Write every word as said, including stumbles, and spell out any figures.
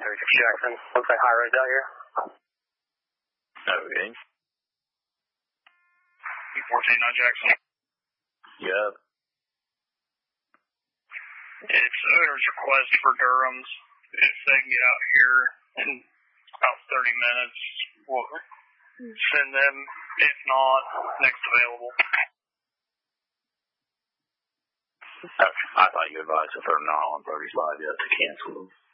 thirty-six Jackson. Looks like high roads out here. Okay. fourteen on Jackson. Yep. It's owner's request for Durham's. If they can get out here in about thirty minutes, we'll send them. If not, next available. I thought you advised if they're not on thirty-five yet to cancel them.